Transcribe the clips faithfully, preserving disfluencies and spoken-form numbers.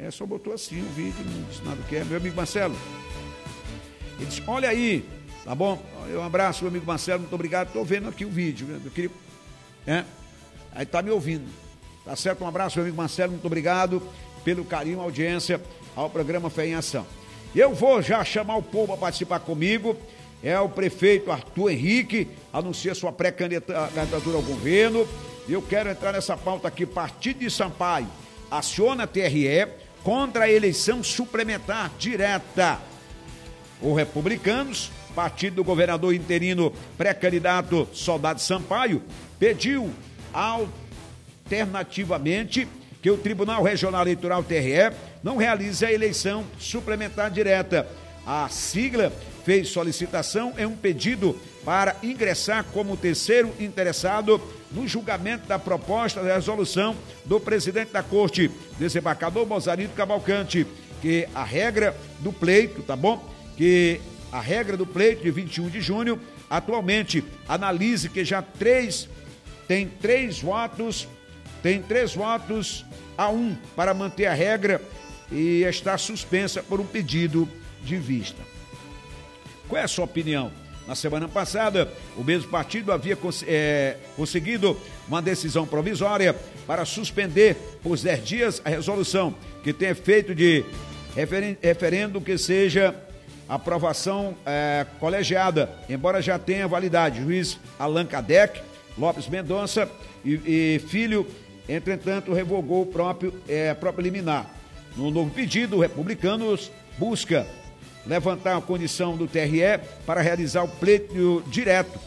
É, só botou assim o vídeo, não disse nada que é. Meu amigo Marcelo, ele disse, olha aí, tá bom? Um abraço, meu amigo Marcelo, muito obrigado. Estou vendo aqui o vídeo, eu queria... É, aí tá me ouvindo. Tá certo? Um abraço, meu amigo Marcelo, muito obrigado pelo carinho, audiência ao programa Fé em Ação. Eu vou já chamar o povo a participar comigo. É o prefeito Arthur Henrique, anuncia sua pré-candidatura ao governo. Eu quero entrar nessa pauta aqui. Partido de Sampaio aciona a T R E contra a eleição suplementar direta. Os republicanos, partido do governador interino pré-candidato Soldado Sampaio, pediu alternativamente que o Tribunal Regional Eleitoral T R E não realize a eleição suplementar direta. A sigla fez solicitação em um pedido para ingressar como terceiro interessado no julgamento da proposta de resolução do presidente da Corte, desembargador Mozarino Cavalcante, que a regra do pleito, tá bom? Que a regra do pleito de vinte e um de junho, atualmente, analise que já três, tem três votos, tem três votos a um para manter a regra e está suspensa por um pedido de vista. Qual é a sua opinião? Na semana passada, o mesmo partido havia é, conseguido uma decisão provisória para suspender por dez dias a resolução que tem efeito de referendo que seja aprovação é, colegiada, embora já tenha validade. Juiz Allan Kardec Lopes Mendonça e, e Filho, entretanto, revogou o próprio, é, próprio liminar. No novo pedido, o Republicanos busca levantar a condição do T R E para realizar o pleito direto,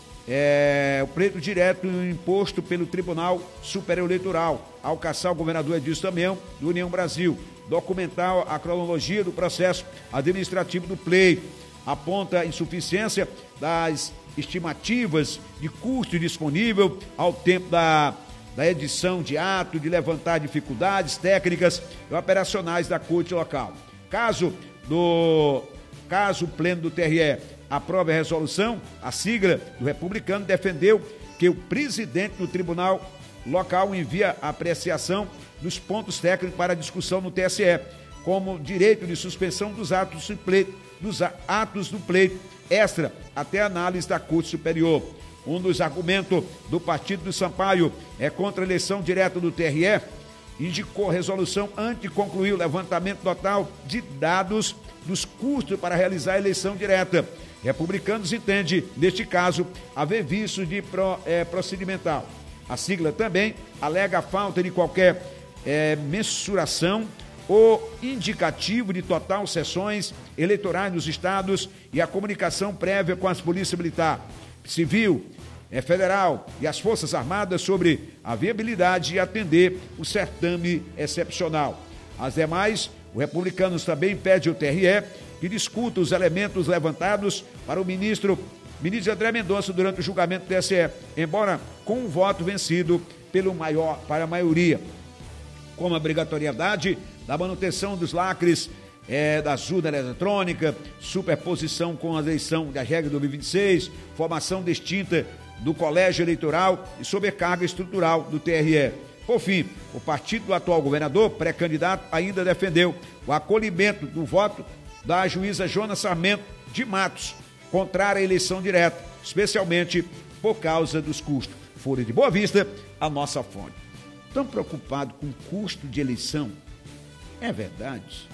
é, o pleito direto imposto pelo Tribunal Superior Eleitoral, ao caçar o governador Edilson Damião, do União Brasil, documentar a cronologia do processo administrativo do pleito, aponta a insuficiência das estimativas de custo disponível ao tempo da, da edição de ato, de levantar dificuldades técnicas e operacionais da corte local. Caso do caso pleno do T R E aprove a resolução, a sigla do Republicano defendeu que o presidente do tribunal local envia a apreciação dos pontos técnicos para discussão no T S E, como direito de suspensão dos atos do pleito, dos atos do pleito extra até análise da Corte Superior. Um dos argumentos do Partido do Sampaio é contra a eleição direta do T R E, indicou resolução antes de concluir o levantamento total de dados dos custos para realizar a eleição direta. Republicanos entende, neste caso, haver vício de pro, é, procedimental. A sigla também alega a falta de qualquer é, mensuração ou indicativo de total sessões eleitorais nos estados e a comunicação prévia com as polícias militar, civil, é, federal e as Forças Armadas sobre a viabilidade de atender o certame excepcional. As demais, os republicanos também pedem ao T R E que discuta os elementos levantados para o ministro, ministro André Mendonça durante o julgamento do T S E, embora com um voto vencido pelo maior, para a maioria, como a obrigatoriedade da manutenção dos lacres É, da urna eletrônica, superposição com a eleição da regra de dois mil e vinte e seis, formação distinta do colégio eleitoral e sobrecarga estrutural do T R E. Por fim, o partido do atual governador, pré-candidato, ainda defendeu o acolhimento do voto da juíza Joana Sarmento de Matos, contrária à eleição direta, especialmente por causa dos custos. Folha de Boa Vista, a nossa fonte. Tão preocupado com o custo de eleição? É verdade?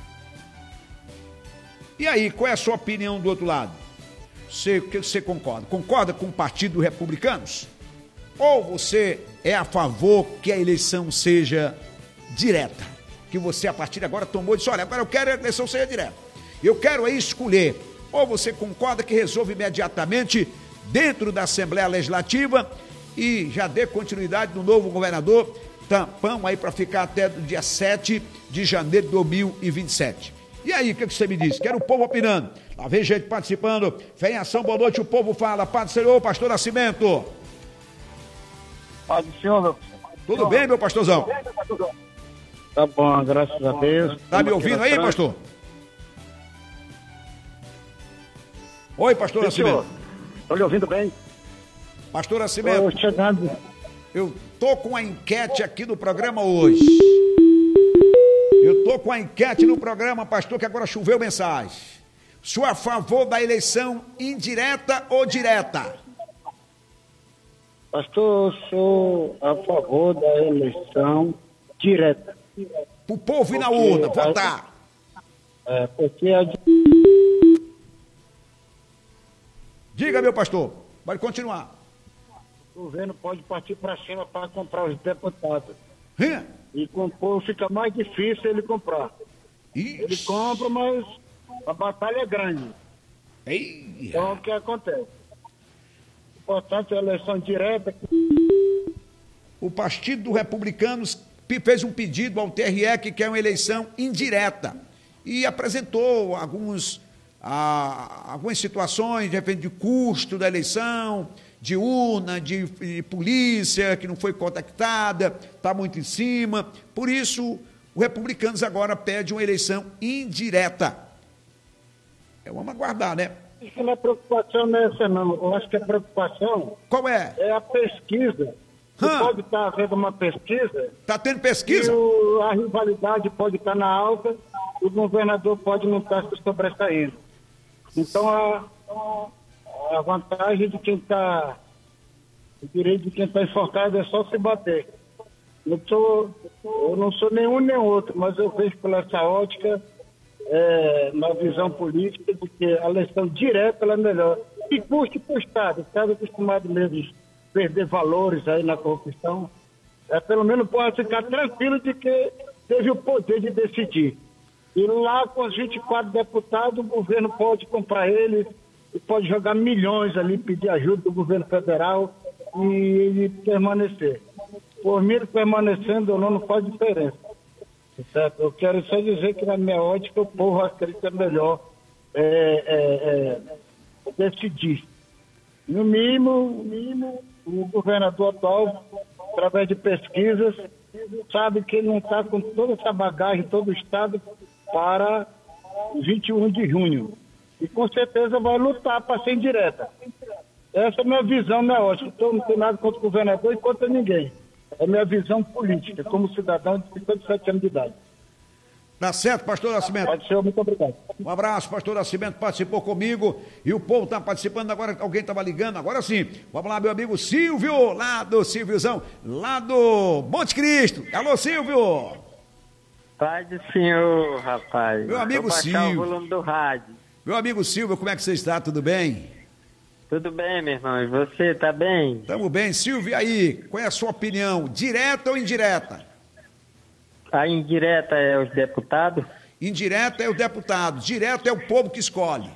E aí, qual é a sua opinião do outro lado? Você, o que você concorda? Concorda com o Partido Republicanos? Ou você é a favor que a eleição seja direta? Que você, a partir de agora, tomou e disse, olha, agora eu quero que a eleição seja direta. Eu quero aí escolher. Ou você concorda que resolve imediatamente dentro da Assembleia Legislativa e já dê continuidade no novo governador, tampão aí para ficar até o dia sete de janeiro de dois mil e vinte e sete. E aí, o que você me diz? Quero o povo opinando. Lá vem gente participando. Fé em Ação, boa noite, o povo fala. Paz do Senhor, pastor Nascimento. Paz do Senhor, meu Tudo Senhor. Bem, meu pastorzão? Tá bom, graças a Deus. Tá me ouvindo aí, pastor? Oi, pastor Sim, Nascimento. Estou lhe ouvindo bem. Pastor Nascimento. Estou chegando. Eu tô com uma enquete aqui no programa hoje. Eu tô Tô com a enquete no programa, pastor, que agora choveu mensagem. Sou a favor da eleição indireta ou direta? Pastor, eu sou a favor da eleição direta. Pro povo ir na urna, Porque a- votar. É, porque a Diga, meu pastor. Pode continuar. o governo pode partir para cima para comprar os deputados. Hã? E com o povo fica mais difícil ele comprar. Ele Ixi. compra, mas a batalha é grande. Ei. Então, o que acontece? Importante é a eleição direta. O Partido dos Republicanos pe- fez um pedido ao T R E que quer uma eleição indireta e apresentou alguns, ah, algumas situações, de repente, de custo da eleição, de urna, de, de polícia que não foi contactada, está muito em cima. Por isso, os republicanos agora pedem uma eleição indireta. É, vamos aguardar, né? Isso não é preocupação nessa, não. Eu acho que a preocupação Qual é? é a pesquisa. Hã? Pode estar havendo uma pesquisa Está tendo e pesquisa? o- a rivalidade pode estar na alta e o governador pode não estar se sobressaindo. Então, a, a vantagem de quem está, o direito de quem está enforcado é só se bater. Eu, sou, eu não sou nenhum nem outro, mas eu vejo por essa ótica, é, na visão política, de que a eleição direta ela é melhor. E custe para o Estado. O Estado é acostumado mesmo a perder valores aí na corrupção. É, pelo menos pode ficar tranquilo de que teve o poder de decidir. E lá com os vinte e quatro deputados, o governo pode comprar eles e pode jogar milhões ali, pedir ajuda do governo federal e, e permanecer. Por mim, permanecendo ou não, não faz diferença. Certo? Eu quero só dizer que, na minha ótica, o povo acredita melhor é, é, é, decidir. No mínimo, no mínimo, o governador atual, através de pesquisas, sabe que ele não está com toda essa bagagem, todo o Estado, para vinte e um de junho. E com certeza vai lutar para ser indireta. Essa é a minha visão, minha ótica. Eu não tenho nada contra o governador e contra ninguém. É a minha visão política, como cidadão de cinquenta e sete anos de idade. Tá certo, pastor Nascimento? Pode ser, muito obrigado. Um abraço, pastor Nascimento participou comigo e o povo está participando agora, alguém estava ligando, agora sim. Vamos lá, meu amigo Silvio, lá do Silviozão, lá do Monte Cristo. Alô, Silvio! Paz do Senhor, rapaz. Meu amigo Vou baixar Silvio. o volume do rádio. Meu amigo Silvio, como é que você está? Tudo bem? Tudo bem, meu irmão? E você, tá bem? Tamo bem. Silvio, e aí, qual é a sua opinião? Direta ou indireta? A indireta é os deputados? Indireta é o deputado, direto é o povo que escolhe.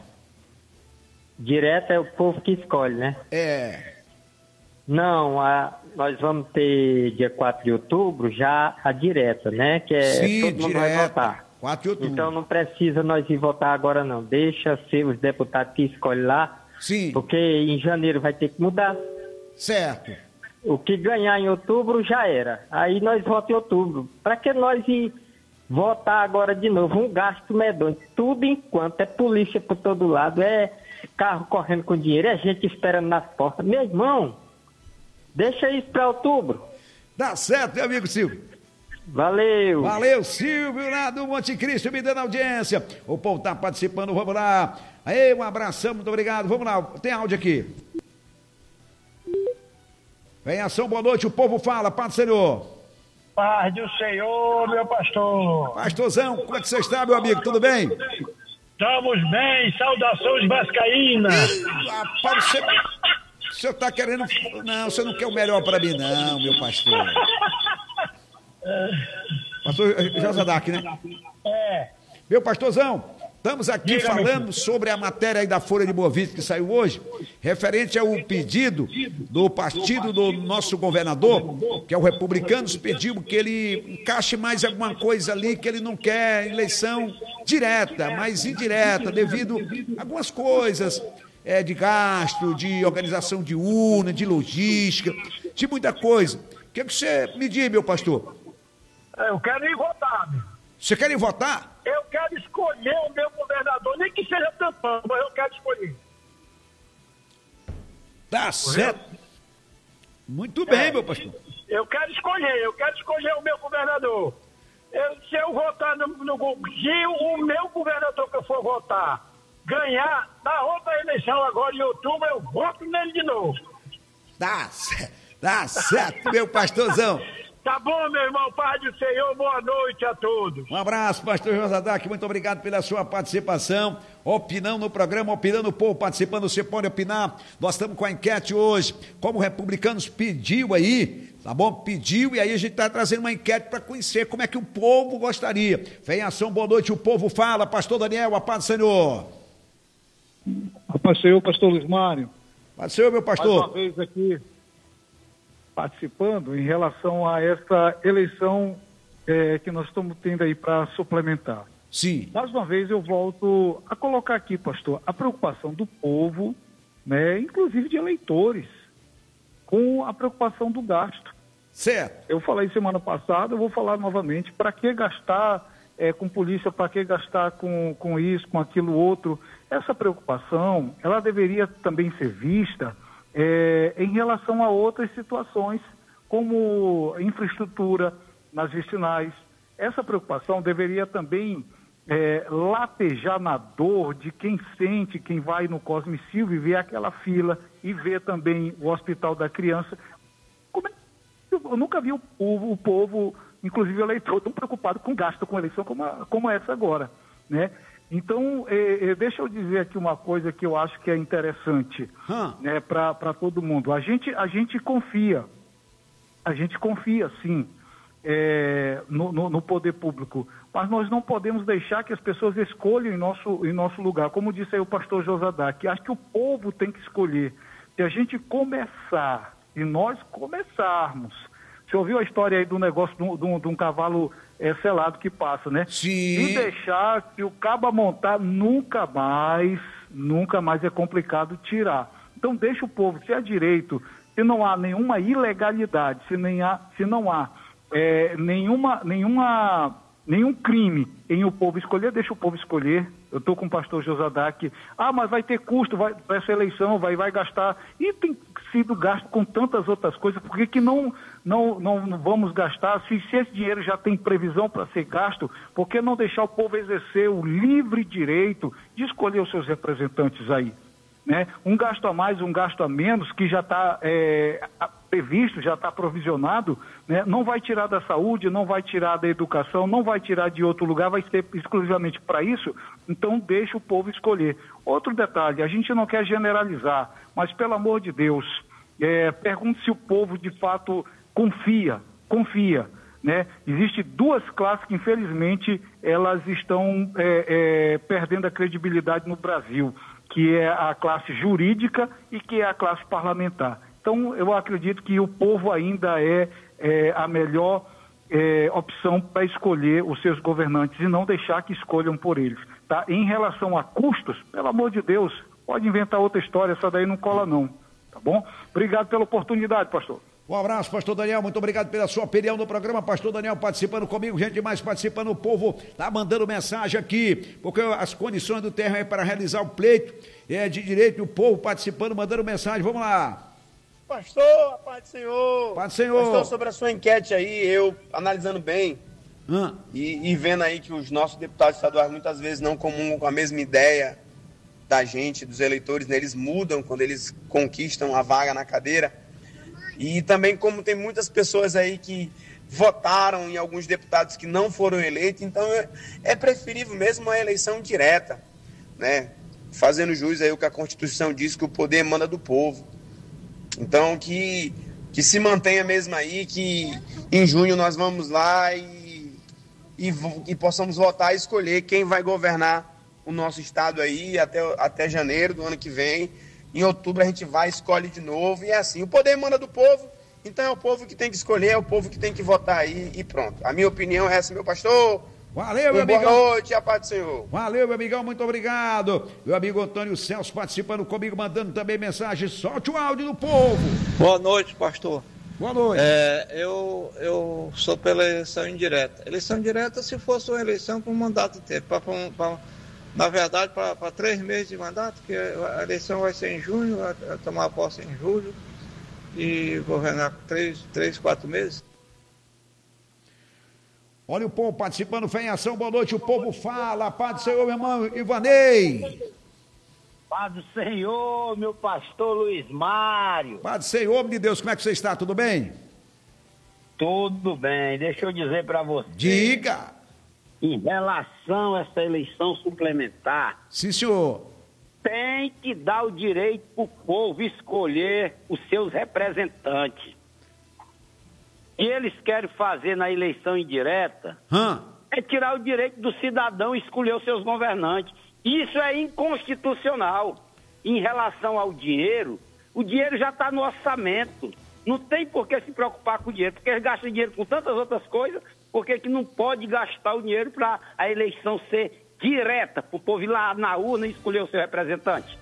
Direta é o povo que escolhe, né? É, Não, a, nós vamos ter dia quatro de outubro já a direta, né? Que é sim, todo mundo vai direta. votar. quatro de outubro. Então não precisa nós ir votar agora não. Deixa ser os deputados que escolhem lá, Sim, porque em janeiro vai ter que mudar. certo. O que ganhar em outubro já era. Aí nós votamos em outubro. Para que nós ir votar agora de novo? Um gasto medonho. Tudo enquanto é polícia por todo lado, é carro correndo com dinheiro, é gente esperando nas portas. Meu irmão, deixa isso para outubro. Dá certo, meu amigo Silvio. Valeu. Valeu, Silvio, lá do Monte Cristo, me dando audiência. O povo tá participando, vamos lá. Aí, um abração, muito obrigado. Vamos lá, tem áudio aqui. Vem ação, boa noite, o povo fala, Paz do Senhor. Paz do Senhor, meu pastor. Pastorzão, como é que você está, meu amigo? Tudo bem? Estamos bem, saudações vascaínas. Rapaz, você, o senhor está querendo... Não, você não quer o melhor para mim, não, meu pastor. Pastor Jazadak, né? É, Meu pastorzão, estamos aqui Diga, falando sobre a matéria aí da Folha de Boa Vista que saiu hoje, referente ao pedido do partido do nosso governador, que é o Republicanos, pediu que ele encaixe mais alguma coisa ali, que ele não quer eleição direta, mas indireta, devido a algumas coisas é, de gasto, de organização de urna, de logística, de muita coisa. O que, é que você me diz, meu pastor? eu quero ir votar. meu. Você quer ir votar? Eu quero escolher o meu governador, nem que seja tampão, mas eu quero escolher. Tá certo. Muito bem, meu pastor. Eu quero escolher, eu quero escolher o meu governador. Eu, se eu eu votar no, no... Se o meu governador que eu for votar ganhar na outra eleição agora em outubro, eu voto nele de novo. Tá certo, tá certo, meu pastorzão. Tá bom, meu irmão, Pai do Senhor, boa noite a todos. Um abraço, pastor Josadac, muito obrigado pela sua participação, opinão no programa, opinando o povo, participando, você pode opinar, nós estamos com a enquete hoje, como o Republicanos pediu aí, tá bom? Pediu, e aí a gente está trazendo uma enquete para conhecer como é que o povo gostaria. Vem em ação, boa noite, o povo fala, pastor Daniel, a paz do Senhor. A paz do Senhor, pastor Luiz Mário. Paz do Senhor, meu pastor. Mais uma vez aqui, participando em relação a essa eleição é, que nós estamos tendo aí para suplementar. Sim. Mais uma vez eu volto a colocar aqui, pastor, a preocupação do povo, né, inclusive de eleitores, com a preocupação do gasto. Certo. Eu falei semana passada, eu vou falar novamente, para que gastar é, com polícia, para que gastar com, com isso, com aquilo outro? Essa preocupação, ela deveria também ser vista É, em relação a outras situações, como infraestrutura nas vicinais. Essa preocupação deveria também é, latejar na dor de quem sente, quem vai no Cosme Silva e vê aquela fila e vê também o Hospital da Criança. Como é? Eu nunca vi o povo, o povo, inclusive o eleitor, tão preocupado com gasto com eleição como, a, como essa agora, né? Então, eh, eh, deixa eu dizer aqui uma coisa que eu acho que é interessante, hum. né, para todo mundo. A gente, a gente confia, a gente confia, sim, eh, no, no, no poder público, mas nós não podemos deixar que as pessoas escolham em nosso, em nosso lugar. Como disse aí o pastor Josadac, acho que o povo tem que escolher. Se a gente começar, e nós começarmos... Você ouviu a história aí do negócio de um, de um cavalo é, selado que passa, né? Sim. E deixar que o cabo montar nunca mais, nunca mais é complicado tirar. Então deixa o povo, se há direito, se não há nenhuma ilegalidade, se, nem há, se não há é, nenhuma, nenhuma, nenhum crime em o povo escolher, deixa o povo escolher. Eu estou com o pastor Josadac. Ah, mas vai ter custo, vai, vai essa eleição, vai, vai gastar. E tem sido gasto com tantas outras coisas, por que que não, não, não, não vamos gastar? Se, se esse dinheiro já tem previsão para ser gasto, por que não deixar o povo exercer o livre direito de escolher os seus representantes aí? Né? Um gasto a mais, um gasto a menos, que já está é, previsto, já está provisionado, né? Não vai tirar da saúde, não vai tirar da educação, não vai tirar de outro lugar, vai ser exclusivamente para isso, então deixa o povo escolher. Outro detalhe, a gente não quer generalizar, mas pelo amor de Deus, é, pergunte se o povo de fato confia, confia. Né? Existem duas classes que infelizmente elas estão é, é, perdendo a credibilidade no Brasil, que é a classe jurídica e que é a classe parlamentar. Então, eu acredito que o povo ainda é, é a melhor é, opção para escolher os seus governantes e não deixar que escolham por eles. Tá? Em relação a custos, pelo amor de Deus, pode inventar outra história, essa daí não cola não. Tá bom? Obrigado pela oportunidade, pastor. Um abraço, pastor Daniel, muito obrigado pela sua opinião no programa, pastor Daniel participando comigo, gente mais participando, o povo tá mandando mensagem aqui, porque as condições do terreno é para realizar o pleito, é de direito, o povo participando, mandando mensagem, vamos lá. Pastor, a paz do Senhor. Paz do Senhor. Pastor, sobre a sua enquete aí, eu analisando bem hum. e, e vendo aí que os nossos deputados estaduais muitas vezes não comungam com a mesma ideia da gente, dos eleitores, né? Eles mudam quando eles conquistam a vaga na cadeira. E também como tem muitas pessoas aí que votaram em alguns deputados que não foram eleitos, então é, é preferível mesmo a eleição direta, né? Fazendo jus aí o que a Constituição diz, que o poder emana do povo. Então que, que se mantenha mesmo aí, que em junho nós vamos lá e, e, e possamos votar e escolher quem vai governar o nosso estado aí até, até janeiro do ano que vem. Em outubro a gente vai, escolhe de novo, e é assim, o poder emana do povo, então é o povo que tem que escolher, é o povo que tem que votar aí, e pronto. A minha opinião é essa, meu pastor. Valeu, meu amigão. Boa noite, a paz do Senhor. Valeu, meu amigão, muito obrigado. Meu amigo Antônio Celso participando comigo, mandando também mensagem, solte o áudio do povo. Boa noite, pastor. Boa noite. É, eu, eu sou pela eleição indireta. Eleição indireta se fosse uma eleição com mandato de tempo, pra, pra, na verdade, para três meses de mandato, que a eleição vai ser em junho, vai tomar posse em julho e governar três, três, quatro meses. Olha o povo participando, fé em ação, boa noite, o povo fala, Paz do Senhor, meu irmão Ivanei. Paz do Senhor, meu pastor Luiz Mário. Paz do Senhor, homem de Deus, como é que você está, tudo bem? Tudo bem, deixa eu dizer para você. Diga. Em relação a essa eleição suplementar. Sim, senhor. Tem que dar o direito para o povo escolher os seus representantes. E eles querem fazer na eleição indireta Hã? é tirar o direito do cidadão escolher os seus governantes. Isso é inconstitucional. Em relação ao dinheiro, o dinheiro já está no orçamento. Não tem por que se preocupar com o dinheiro, porque eles gastam dinheiro com tantas outras coisas, por que que não pode gastar o dinheiro para a eleição ser direta, para o povo ir lá na urna e escolher o seu representante?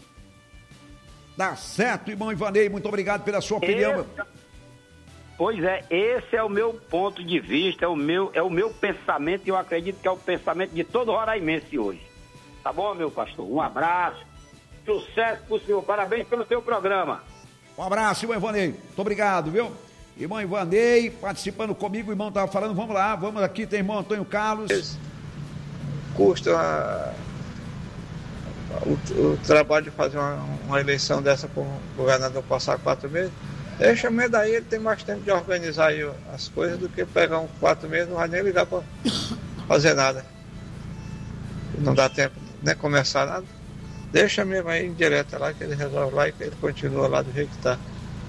Tá certo, irmão Ivanei, muito obrigado pela sua opinião. Esse... Pois é, esse é o meu ponto de vista, é o meu, é o meu pensamento, e eu acredito que é o pensamento de todo roraimense hoje. Tá bom, meu pastor? Um abraço, sucesso pro senhor, parabéns pelo seu programa. Um abraço, irmão Ivanei, muito obrigado, viu? Irmão Ivanei, participando comigo, o irmão estava falando, vamos lá, vamos aqui, tem irmão Antônio Carlos. Custa a, o, o trabalho de fazer uma, uma eleição dessa com o governador passar quatro meses. Deixa mesmo daí, ele tem mais tempo de organizar aí as coisas do que pegar um quatro meses, não vai nem ligar para fazer nada. Não dá tempo nem começar nada. Deixa mesmo aí em direta lá, que ele resolve lá e que ele continua lá do jeito que está.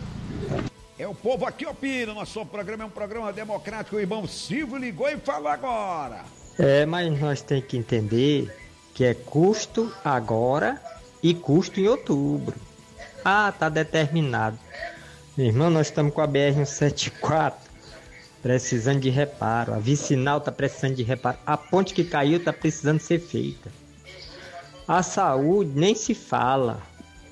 É o povo aqui opina, nosso programa é um programa democrático, o irmão Silvio ligou e falou agora. É, mas nós temos que entender que é custo agora e custo em outubro. Ah, tá determinado. Meu irmão, nós estamos com a B R cento e setenta e quatro precisando de reparo, a vicinal está precisando de reparo, a ponte que caiu está precisando ser feita. A saúde nem se fala.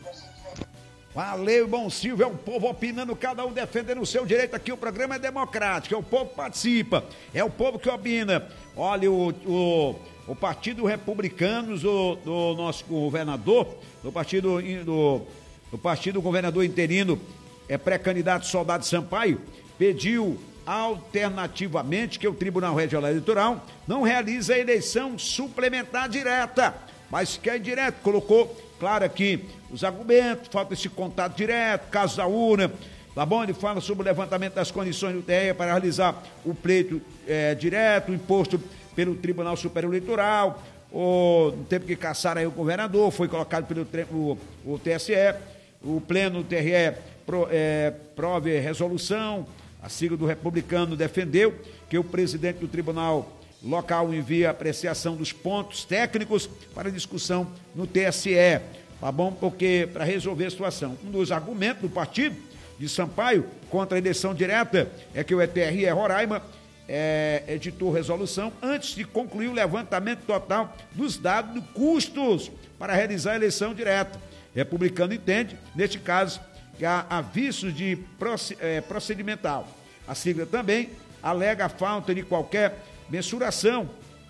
Valeu, irmão Silvio, é o povo opinando, cada um defendendo o seu direito aqui, o programa é democrático, é o povo que participa, é o povo que opina. Olha, o, o, o Partido Republicanos, o, do nosso governador, do Partido, do, do partido Governador Interino, é pré-candidato Soldado Sampaio, pediu alternativamente que o Tribunal Regional Eleitoral não realize a eleição suplementar direta, mas que é indireta. Colocou, claro, aqui os argumentos, falta esse contato direto, caso da urna, tá bom? Ele fala sobre o levantamento das condições do T R E para realizar o pleito é, direto, imposto pelo Tribunal Superior Eleitoral, ou no tempo que caçaram aí o governador, foi colocado pelo o, o T S E, o pleno do T R E pro, é, prove resolução, a sigla do republicano defendeu que o presidente do tribunal local envie a apreciação dos pontos técnicos para discussão no T S E, tá bom? Porque para resolver a situação, um dos argumentos do partido de Sampaio contra a eleição direta é que o T R E Roraima é, editou resolução antes de concluir o levantamento total dos dados de custos para realizar a eleição direta. O republicano entende, neste caso, que há avisos de procedimental. A sigla também alega a falta de qualquer mensuração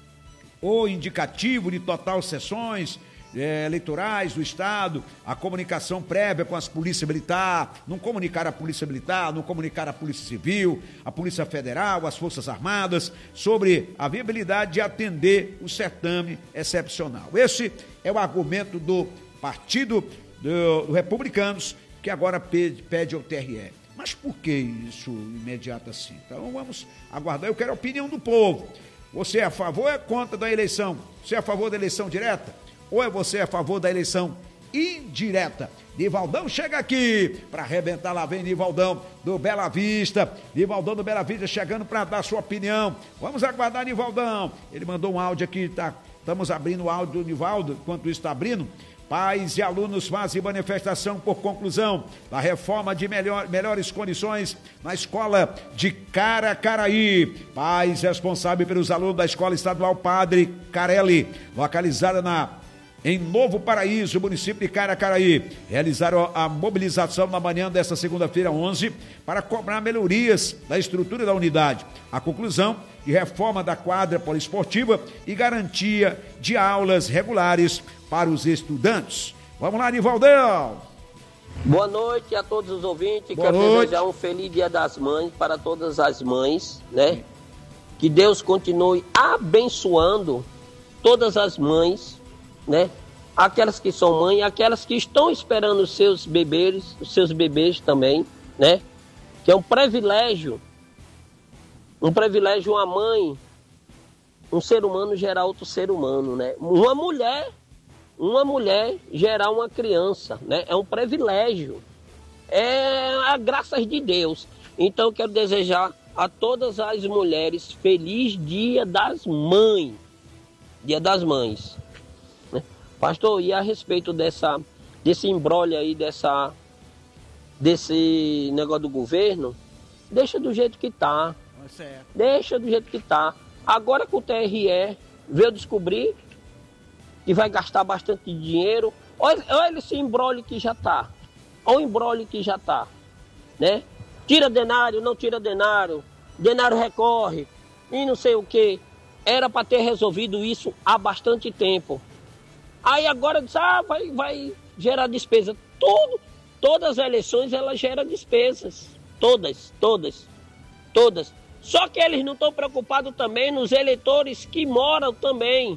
ou indicativo de total sessões é, eleitorais do Estado, a comunicação prévia com as polícias militares, não comunicar a Polícia Militar, não comunicar a Polícia Civil, a Polícia Federal, as Forças Armadas, sobre a viabilidade de atender o certame excepcional. Esse é o argumento do Partido do, do Republicanos, que agora pede, pede ao T R E. Mas por que isso imediato assim? Então vamos aguardar, eu quero a opinião do povo. Você é a favor ou é contra da eleição? Você é a favor da eleição direta? Ou é você a favor da eleição indireta? Nivaldão chega aqui para arrebentar, lá vem Nivaldão do Bela Vista. Nivaldão do Bela Vista chegando para dar sua opinião. Vamos aguardar, Nivaldão. Ele mandou um áudio aqui, tá? Estamos abrindo o áudio do Nivaldo, enquanto isso está abrindo. Pais e alunos fazem manifestação por conclusão da reforma de melhor, melhores condições na escola de Caracaraí. Pais responsáveis pelos alunos da Escola Estadual Padre Carelli, localizada na, em Novo Paraíso, município de Caracaraí, realizaram a mobilização na manhã desta segunda-feira, onze, para cobrar melhorias da estrutura da unidade. A conclusão de reforma da quadra poliesportiva e garantia de aulas regulares para os estudantes. Vamos lá, Nivaldão. Boa noite a todos os ouvintes. Boa Quero noite. desejar um feliz Dia das Mães para todas as mães, né? Que Deus continue abençoando todas as mães, né? Aquelas que são mães, aquelas que estão esperando os seus bebês, os seus bebês também, né? Que é um privilégio, um privilégio uma mãe, um ser humano gerar outro ser humano, né? Uma mulher, uma mulher gerar uma criança, né? É um privilégio, é a graça de Deus. Então eu quero desejar a todas as mulheres feliz Dia das Mães, Dia das Mães, né? Pastor, e a respeito dessa, desse imbróglio aí, dessa, desse negócio do governo, deixa do jeito que tá, deixa do jeito que tá. Agora que o T R E veio descobrir que vai gastar bastante dinheiro, olha, olha esse imbróglio que já tá, olha o imbróglio que já tá, né? Tira denário, não tira denário, denário recorre e não sei o que. Era para ter resolvido isso há bastante tempo. Aí agora diz, ah, vai, vai gerar despesa. Tudo, todas as eleições elas geram despesas. Todas, todas, todas. Só que eles não estão preocupados também nos eleitores que moram também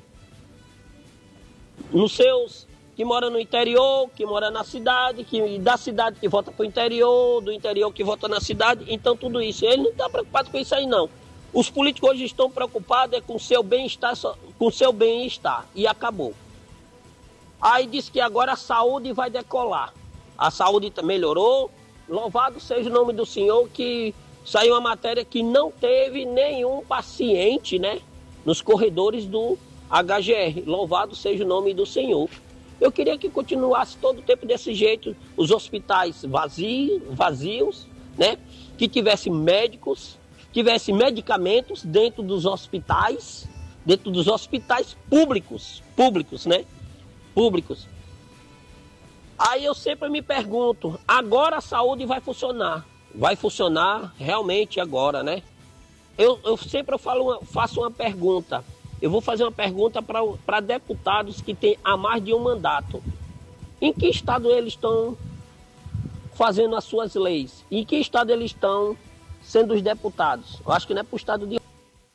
nos seus, que moram no interior, que moram na cidade, que da cidade que vota para o interior, do interior que vota na cidade. Então tudo isso, ele não está preocupado com isso aí não. Os políticos hoje estão preocupados é com o seu bem-estar, com o seu bem-estar, e acabou. Aí diz que agora a saúde vai decolar. A saúde melhorou, louvado seja o nome do Senhor, que saiu uma matéria que não teve nenhum paciente, né, nos corredores do H G R. Louvado seja o nome do Senhor. Eu queria que continuasse todo o tempo desse jeito, os hospitais vazios, vazios, né? Que tivesse médicos, tivesse medicamentos dentro dos hospitais, dentro dos hospitais públicos, públicos, né? Públicos. Aí eu sempre me pergunto, agora a saúde vai funcionar? Vai funcionar realmente agora, né? Eu, eu sempre eu falo uma, faço uma pergunta. Eu vou fazer uma pergunta para deputados que têm há mais de um mandato. Em que estado eles estão fazendo as suas leis? Em que estado eles estão sendo os deputados? Eu acho que não é para o estado de...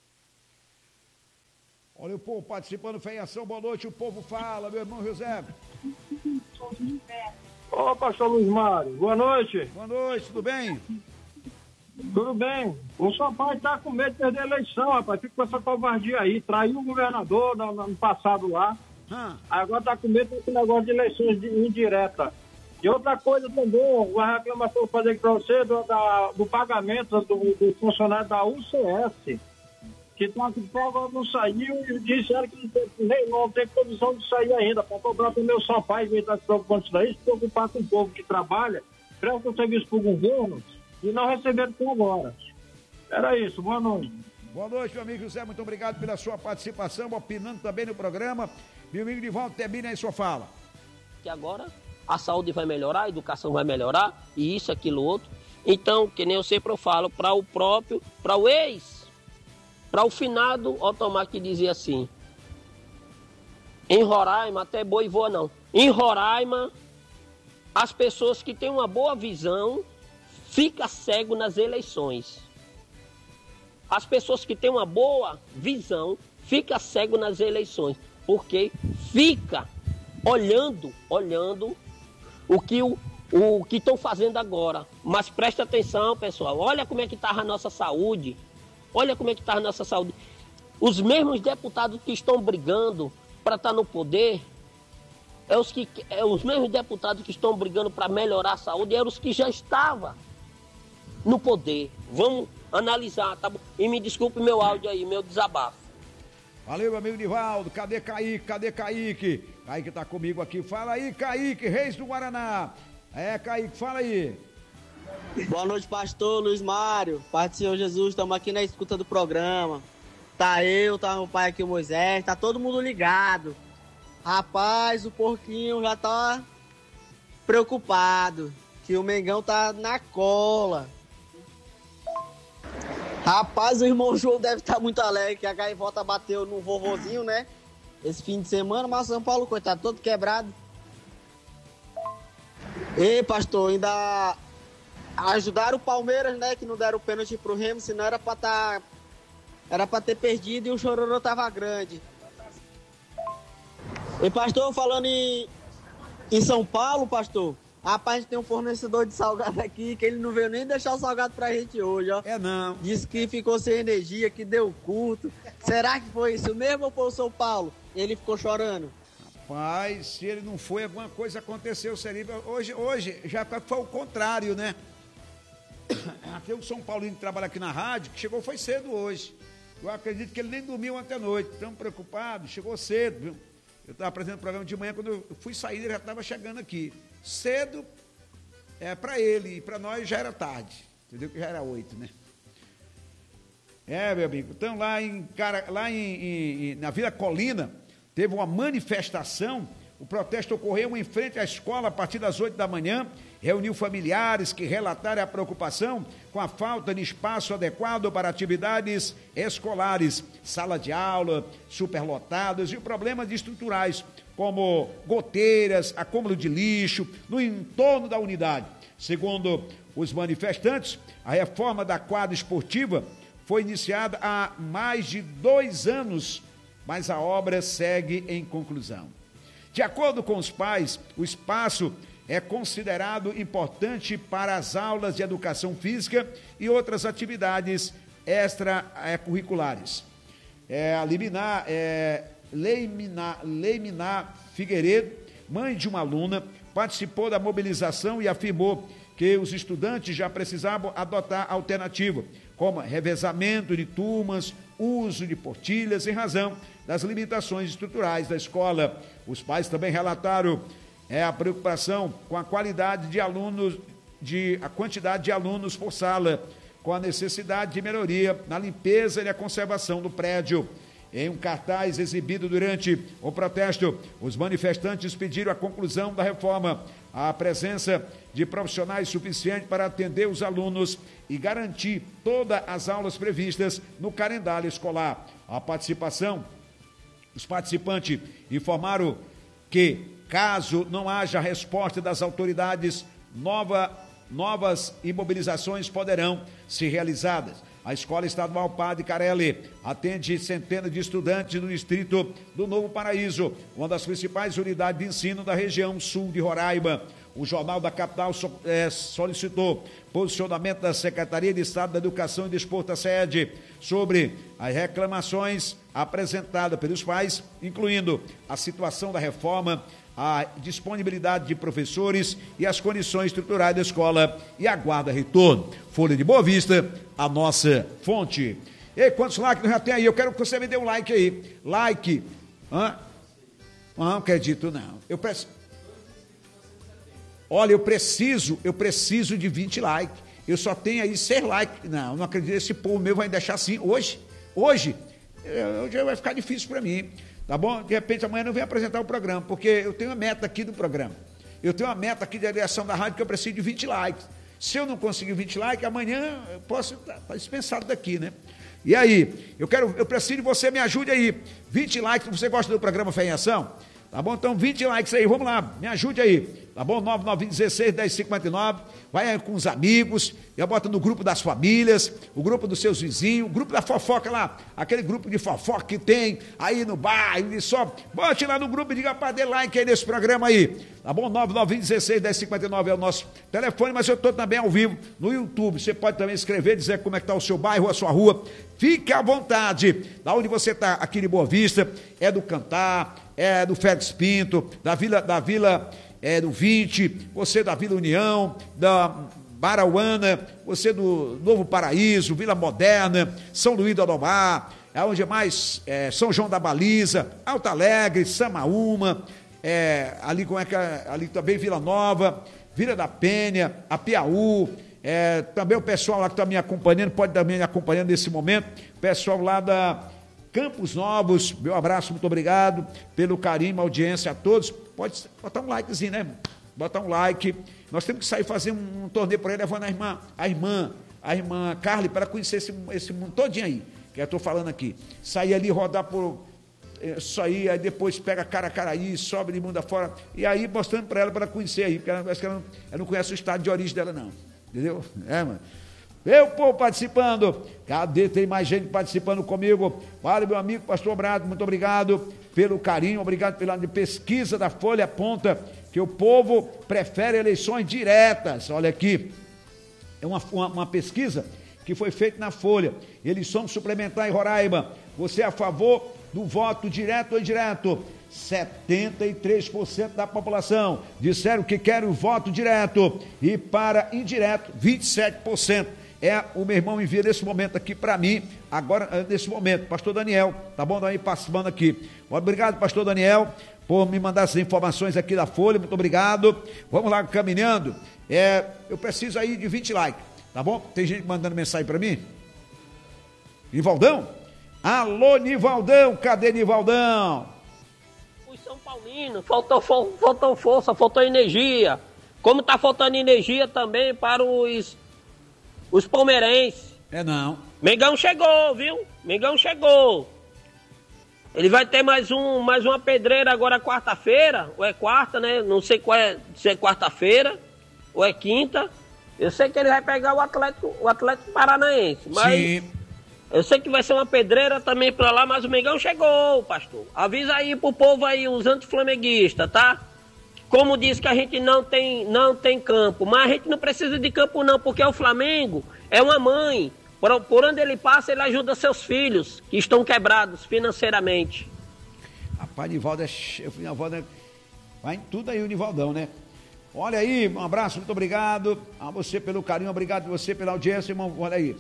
Olha o povo participando, Feiação, boa noite, o povo fala, meu irmão José. Ô, pastor Luiz Mário, boa noite. Boa noite, tudo bem? Tudo bem. O Sampaio tá com medo de perder a eleição, rapaz. Fica com essa covardia aí. Traiu o governador no, no passado lá. Hum. Agora tá com medo desse negócio de eleições de, indireta. E outra coisa também, uma reclamação que eu vou fazer aqui pra você do, da, do pagamento do, do funcionário da U C S, que tá aqui agora não saiu e disseram que nem não tem condição de sair ainda. Para cobrar pro meu Sampaio, que está se preocupando com isso daí, se preocupar com o povo que trabalha, presta serviço pro governo e não receberam até agora. Era isso, boa noite. Boa noite, meu amigo José, muito obrigado pela sua participação, opinando também no programa. Meu amigo Divaldo, termina aí sua fala. Que agora a saúde vai melhorar, a educação vai melhorar, e isso, aquilo, outro. Então, que nem eu sempre falo, para o próprio, para o ex, para o finado Otomar, que dizia assim, em Roraima, até boi voa não, em Roraima, as pessoas que têm uma boa visão fica cego nas eleições. As pessoas que têm uma boa visão fica cego nas eleições, porque fica olhando, olhando o que o, o que estão fazendo agora. Mas presta atenção, pessoal, olha como é que está a nossa saúde, olha como é que está a nossa saúde. Os mesmos deputados que estão brigando para estar no poder, é os, que, é os mesmos deputados que estão brigando para melhorar a saúde, eram os que já estavam no poder. Vamos analisar, tá bom? E me desculpe meu áudio aí, meu desabafo. Valeu, meu amigo Nivaldo. Cadê Kaique? Cadê Kaique? Kaique tá comigo aqui. Fala aí, Kaique, Reis do Guaraná. É, Kaique, fala aí. Boa noite, pastor Luiz Mário. Pai do Senhor Jesus, estamos aqui na escuta do programa. Tá eu, tá meu pai aqui, o Moisés, tá todo mundo ligado. Rapaz, o porquinho já tá preocupado, que o Mengão tá na cola. Rapaz, o irmão João deve estar muito alegre, que a gaivota bateu no vovozinho, né? Esse fim de semana, mas o São Paulo, coitado, todo quebrado. Ei, pastor, ainda ajudaram o Palmeiras, né? Que não deram o pênalti pro Remo, senão era pra estar Era para ter perdido e o chororô tava grande. E pastor, falando em, em São Paulo, pastor, rapaz, a gente tem um fornecedor de salgado aqui que ele não veio nem deixar o salgado pra gente hoje, ó. É não. Disse que ficou sem energia, que deu curto. Será que foi isso mesmo ou foi o São Paulo? Ele ficou chorando. Rapaz, se ele não foi, alguma coisa aconteceu. Seria... Hoje, hoje já foi o contrário, né? Aqui o São Paulino que trabalha aqui na rádio, que chegou foi cedo hoje. Eu acredito que ele nem dormiu ontem à noite. Tão preocupado, chegou cedo, viu? Eu estava apresentando o programa de manhã, quando eu fui sair, ele já estava chegando aqui. Cedo, é, para ele, e para nós já era tarde, entendeu? Que já era oito, né? É, meu amigo, então lá, em, cara, lá em, em, na Vila Colina, teve uma manifestação, o protesto ocorreu em frente à escola a partir das oito da manhã, reuniu familiares que relataram a preocupação com a falta de espaço adequado para atividades escolares, sala de aula, superlotadas e problemas estruturais, como goteiras, acúmulo de lixo no entorno da unidade. Segundo os manifestantes, a reforma da quadra esportiva foi iniciada há mais de dois anos, mas a obra segue em conclusão. De acordo com os pais, o espaço é considerado importante para as aulas de educação física e outras atividades extracurriculares. É, a liminar, é, Leiminar, Leiminar Figueiredo, mãe de uma aluna, participou da mobilização e afirmou que os estudantes já precisavam adotar alternativa, como revezamento de turmas, uso de portilhas, em razão das limitações estruturais da escola. Os pais também relataram é, a preocupação com a qualidade de alunos, de, a quantidade de alunos por sala, com a necessidade de melhoria na limpeza e na conservação do prédio. Em um cartaz exibido durante o protesto, os manifestantes pediram a conclusão da reforma, a presença de profissionais suficientes para atender os alunos e garantir todas as aulas previstas no calendário escolar. A participação, os participantes informaram que, caso não haja resposta das autoridades, nova, novas imobilizações poderão ser realizadas. A Escola Estadual Padre Carelli atende centenas de estudantes do distrito do Novo Paraíso, uma das principais unidades de ensino da região sul de Roraima. O Jornal da Capital solicitou posicionamento da Secretaria de Estado da Educação e Desporto, a SED, sobre as reclamações apresentadas pelos pais, incluindo a situação da reforma, a disponibilidade de professores e as condições estruturais da escola, e aguarda retorno. Folha de Boa Vista, a nossa fonte. E quantos likes já tem aí? Eu quero que você me dê um like aí. Like. Hã? Não acredito, não. Eu preciso. Olha, eu preciso, eu preciso de vinte likes. Eu só tenho aí seis likes. Não, não acredito. Esse povo meu vai deixar assim. Hoje, hoje, hoje vai ficar difícil para mim. Tá bom? De repente amanhã eu não venho apresentar o programa, porque eu tenho uma meta aqui do programa. Eu tenho uma meta aqui da direção da rádio que eu preciso de vinte likes. Se eu não conseguir vinte likes, amanhã eu posso estar dispensado daqui, né? E aí, eu quero, eu preciso de você, me ajude aí. vinte likes, você gosta do programa Fé em Ação? Tá bom? Então vinte likes aí, vamos lá, me ajude aí. Tá bom? nove nove um seis, um zero cinco nove. Vai aí com os amigos, já bota no grupo das famílias, o grupo dos seus vizinhos, o grupo da fofoca lá, aquele grupo de fofoca que tem aí no bairro, e só bote lá no grupo e diga para dê like aí nesse programa aí. Tá bom? nove nove um seis, um zero cinco nove é o nosso telefone, mas eu estou também ao vivo no YouTube. Você pode também escrever, dizer como é que está o seu bairro, a sua rua. Fique à vontade. Da onde você está, aqui de Boa Vista, é do Cantar, é do Félix Pinto, da Vila, da Vila é, do vinte, você da Vila União, da Barauana, você do Novo Paraíso, Vila Moderna, São Luís do Adomar, é onde mais, é, São João da Baliza, Alto Alegre, Samaúma, é, ali, como é que é, ali também Vila Nova, Vila da Penha, Apiaú, é, também o pessoal lá que está me acompanhando, pode também me acompanhando nesse momento, o pessoal lá da Campos Novos, meu abraço, muito obrigado pelo carinho, audiência a todos. Pode botar um likezinho, né, irmão? Botar um like. Nós temos que sair fazer um, um torneio por aí, levando a irmã, a irmã, a irmã Carly para conhecer esse, esse mundo todinho aí, que eu estou falando aqui. Sair ali, rodar por isso aí, aí depois pega Caracaraí, sobe de mundo afora, e aí mostrando para ela, para conhecer aí, porque ela, ela, não, ela não conhece o estado de origem dela, não. Entendeu? É, mano. Vê o povo participando. Cadê? Tem mais gente participando comigo. Vale, meu amigo Pastor Brado, muito obrigado pelo carinho, obrigado pela pesquisa da Folha, aponta que o povo prefere eleições diretas. Olha aqui, é uma, uma, uma pesquisa que foi feita na Folha. Eleição suplementar em Roraima. Você é a favor do voto direto ou indireto? setenta e três por cento da população disseram que querem o voto direto, e para indireto, vinte e sete por cento. É, o meu irmão envia nesse momento aqui para mim, agora, nesse momento, pastor Daniel, tá bom? Daí participando aqui. Obrigado, pastor Daniel, por me mandar essas informações aqui da Folha, muito obrigado. Vamos lá, caminhando. É, eu preciso aí de vinte likes, tá bom? Tem gente mandando mensagem para mim? Nivaldão? Alô, Nivaldão, cadê Nivaldão? Os São Paulinos, faltou, faltou força, faltou energia. Como tá faltando energia também para os Os palmeirenses. É não. Mengão chegou, viu? Mengão chegou. Ele vai ter mais, um, mais uma pedreira agora quarta-feira, ou é quarta, né? Não sei qual é, se é quarta-feira, ou é quinta. Eu sei que ele vai pegar o Atlético, o Atlético Paranaense. Mas sim, eu sei que vai ser uma pedreira também pra lá, mas o Mengão chegou, pastor. Avisa aí pro povo aí, os antiflamenguistas, tá? Como diz que a gente não tem, não tem campo, mas a gente não precisa de campo não, porque o Flamengo é uma mãe. Por, por onde ele passa, ele ajuda seus filhos, que estão quebrados financeiramente. Rapaz, Nivaldo é chefe, Nivaldo é... vai em tudo aí o Nivaldão, né? Olha aí, um abraço, muito obrigado a você pelo carinho, obrigado a você pela audiência, irmão, olha aí.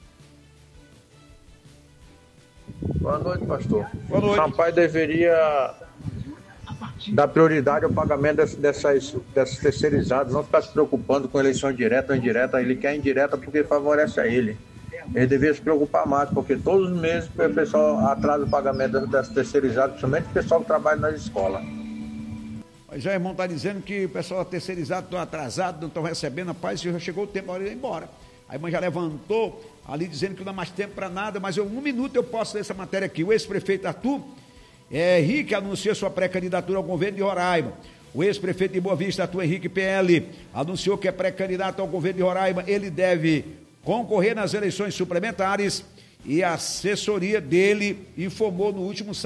Boa noite, pastor. Boa noite. O rapaz deveria dar prioridade ao pagamento dessas, dessas, dessas terceirizadas, não ficar se preocupando com eleição direta ou indireta. Ele quer indireta porque favorece a ele. Ele deveria se preocupar mais, porque todos os meses o pessoal atrasa o pagamento dessas terceirizadas, principalmente o pessoal que trabalha nas escolas. Mas já, irmão, está dizendo que o pessoal terceirizado está atrasado, não estão recebendo, rapaz, já chegou o tempo, a hora de ir embora. A irmã já levantou ali dizendo que não dá mais tempo para nada, mas eu, um minuto eu posso ler essa matéria aqui. O ex-prefeito Arthur é, Henrique anuncia sua pré-candidatura ao governo de Roraima. O ex-prefeito de Boa Vista, Arthur Henrique P L, anunciou que é pré-candidato ao governo de Roraima. Ele deve concorrer nas eleições suplementares e a assessoria dele informou no último sábado.